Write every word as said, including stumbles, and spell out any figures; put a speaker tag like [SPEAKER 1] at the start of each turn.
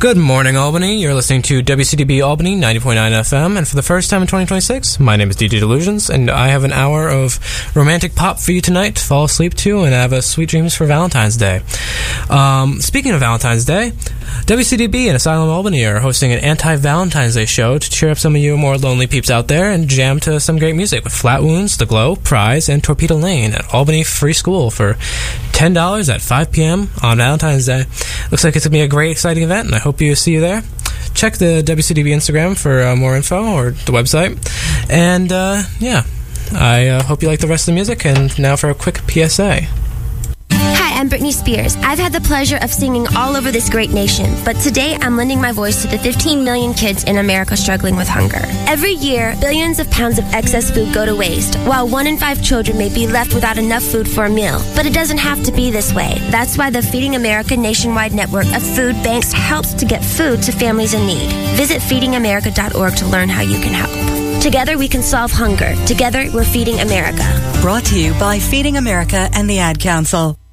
[SPEAKER 1] Good morning, Albany. You're listening to W C D B Albany ninety point nine F M, and for the first time in twenty twenty-six, my name is D J Delusions, and I have an hour of romantic pop for you tonight to fall asleep to and have a sweet dreams for Valentine's Day. Um, speaking of Valentine's Day, W C D B and Asylum Albany are hosting an anti-Valentine's Day show to cheer up some of you more lonely peeps out there and jam to some great music with Flat Wounds, The Glow, Prize, and Torpedo Lane at Albany Free School for ten dollars at five p.m. on Valentine's Day. Looks like it's going to be a great, exciting event, and I hope you see you there. Check the W C D B Instagram for uh, more info, or the website. And, uh, yeah, I uh, hope you like the rest of the music, and now for a quick P S A.
[SPEAKER 2] Hi, I'm Britney Spears. I've had the pleasure of singing all over this great nation, but today I'm lending my voice to the fifteen million kids in America struggling with hunger. Every year, billions of pounds of excess food go to waste, while one in five children may be left without enough food for a meal. But it doesn't have to be this way. That's why the Feeding America nationwide network of food banks helps to get food to families in need. Visit feeding america dot org to learn how you can help. Together we can solve hunger. Together we're feeding America.
[SPEAKER 3] Brought to you by Feeding America and the Ad Council.